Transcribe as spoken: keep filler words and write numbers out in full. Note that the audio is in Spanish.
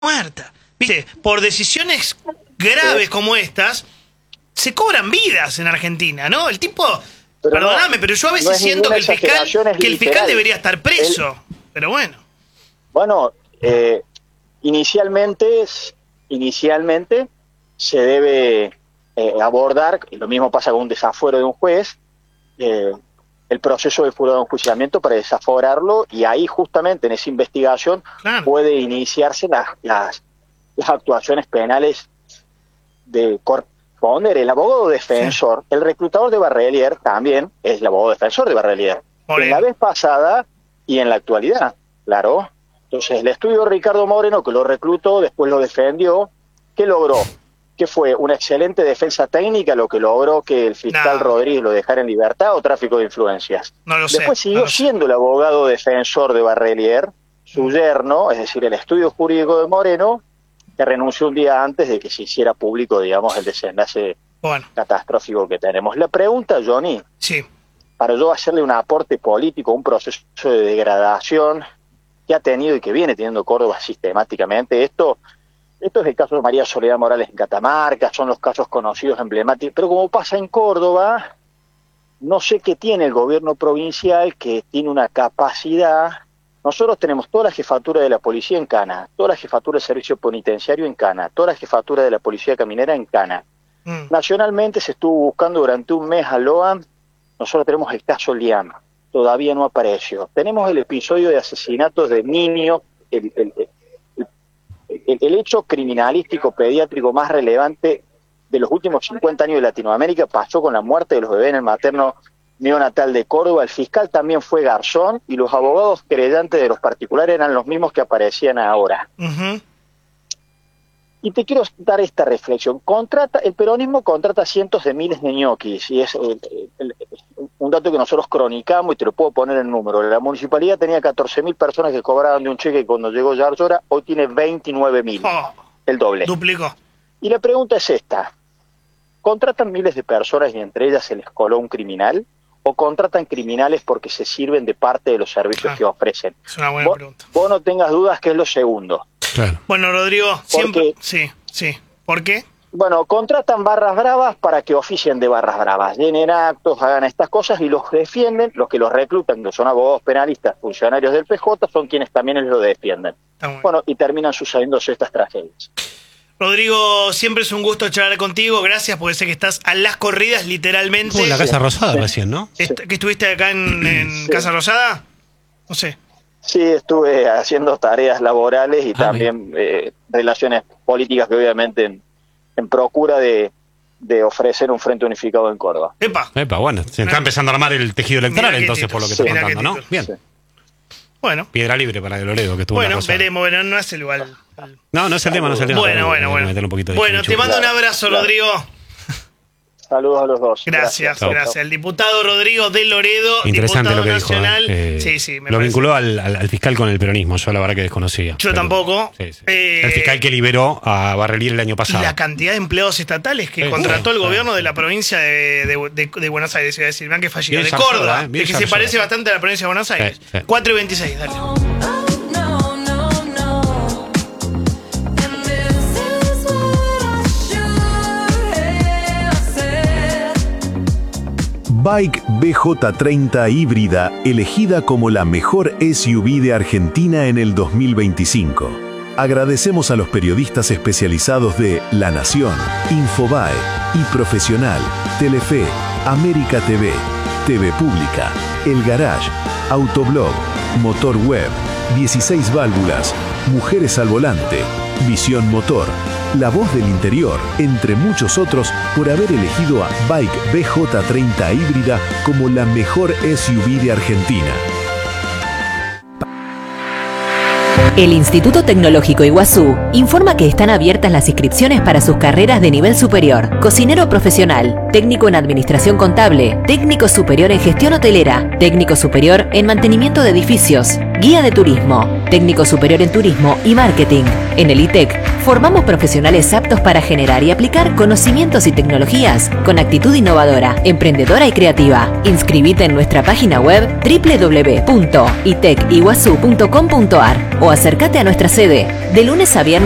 muerta. ¿Viste? Por decisiones graves como estas, se cobran vidas en Argentina, ¿no? El tipo, pero perdóname, no, pero yo a veces no siento que el fiscal que el fiscal debería estar preso. El, pero bueno. Bueno, eh, inicialmente, inicialmente se debe eh, abordar, y lo mismo pasa con un desafuero de un juez, eh, el proceso de jurado de enjuiciamiento para desaforarlo, y ahí justamente en esa investigación claro. puede iniciarse las, las, las actuaciones penales de corresponder. El abogado defensor, sí. el reclutador de Barrelier también es el abogado defensor de Barrelier. En la vez pasada y en la actualidad, claro. Entonces el estudio de Ricardo Moreno, que lo reclutó, después lo defendió, ¿qué logró? Que fue una excelente defensa técnica lo que logró que el fiscal no. Rodríguez lo dejara en libertad, o tráfico de influencias. No lo Después sé, siguió no lo siendo sé. el abogado defensor de Barrelier, su yerno, es decir, el estudio jurídico de Moreno, que renunció un día antes de que se hiciera público, digamos, el desenlace bueno. catastrófico que tenemos. La pregunta, Johnny, sí. para yo hacerle un aporte político, un proceso de degradación que ha tenido y que viene teniendo Córdoba sistemáticamente, esto... Esto es el caso de María Soledad Morales en Catamarca, son los casos conocidos, emblemáticos, pero como pasa en Córdoba, no sé qué tiene el gobierno provincial, que tiene una capacidad. Nosotros tenemos toda la jefatura de la policía en Cana, toda la jefatura del servicio penitenciario en Cana, toda la jefatura de la policía caminera en Cana. Mm. Nacionalmente se estuvo buscando durante un mes a Loan, nosotros tenemos el caso Liam, todavía no apareció. Tenemos el episodio de asesinatos de niños, el... el, el El, el hecho criminalístico pediátrico más relevante de los últimos cincuenta años de Latinoamérica pasó con la muerte de los bebés en el materno neonatal de Córdoba. El fiscal también fue Garzón y los abogados querellantes de los particulares eran los mismos que aparecían ahora. Uh-huh. Y te quiero dar esta reflexión. Contrata, el peronismo contrata cientos de miles de ñoquis, y es el, el, el, un dato que nosotros cronicamos y te lo puedo poner en número. La municipalidad tenía catorce mil personas que cobraban de un cheque cuando llegó Yarlora, hoy tiene veintinueve mil, oh, el doble. Duplicó. Y la pregunta es esta: ¿contratan miles de personas y entre ellas se les coló un criminal? ¿O contratan criminales porque se sirven de parte de los servicios ah, que ofrecen? Es una buena vos, pregunta. Vos no tengas dudas que es lo segundo. Claro. Bueno, Rodrigo, siempre... Sí, sí. ¿Por qué? Bueno, contratan barras bravas para que oficien de barras bravas, llenen actos, hagan estas cosas y los defienden, los que los reclutan, que son abogados penalistas, funcionarios del P J, son quienes también los defienden. Bueno. bueno, y terminan sucediéndose estas tragedias. Rodrigo, siempre es un gusto charlar contigo, gracias, porque sé que estás a las corridas, literalmente. Como en la Casa Rosada sí. recién, ¿no? Est- ¿Que estuviste acá en, en sí. Casa Rosada? No sé. Sí, estuve haciendo tareas laborales y ah, también eh, relaciones políticas que obviamente en, en procura de, de ofrecer un frente unificado en Córdoba. Epa. Epa, bueno, se está empezando a armar el tejido electoral entonces por lo que sí. está contando, ¿no? Bien. Sí. Bueno. Piedra libre para Loredo, que estuvo bueno, en la veremos, bueno, no es el igual. No, no es el tema, no es el tema. Bueno, bueno, bueno. Un poquito de bueno, te mando claro, un abrazo, claro. Rodrigo. Saludos a los dos. Gracias, gracias. gracias. El diputado Rodrigo de Loredo, interesante diputado lo que nacional. Dijo, ¿eh? Eh, sí, sí, me lo parece. vinculó al, al, al fiscal con el peronismo, yo la verdad que desconocía. Yo pero, tampoco. Sí, sí. Eh, el fiscal que liberó a Barrelier el año pasado. Y la cantidad de empleados estatales que sí, contrató sí, el gobierno sí. de la provincia de, de, de, de Buenos Aires, iba a decir, vean que fallido, bien de Zarzola, Córdoba, eh, de que Zarzola. se parece bastante a la provincia de Buenos Aires. Sí, sí. cuatro y veintiséis, dale. Bike B J treinta híbrida, elegida como la mejor S U V de Argentina en el dos mil veinticinco. Agradecemos a los periodistas especializados de La Nación, Infobae, iProfesional, Telefe, América T V, T V Pública, El Garage, Autoblog, Motor Web, dieciséis válvulas, Mujeres al Volante, Visión Motor, La Voz del Interior, entre muchos otros, por haber elegido a Bike B J treinta híbrida como la mejor S U V de Argentina. El Instituto Tecnológico Iguazú informa que están abiertas las inscripciones para sus carreras de nivel superior: cocinero profesional, técnico en administración contable, técnico superior en gestión hotelera, técnico superior en mantenimiento de edificios, guía de turismo, técnico superior en turismo y marketing. En el I T E C formamos profesionales aptos para generar y aplicar conocimientos y tecnologías con actitud innovadora, emprendedora y creativa. Inscribite en nuestra página web doble u doble u doble u punto i t e c iguazú punto com punto a r o acércate a nuestra sede de lunes a viernes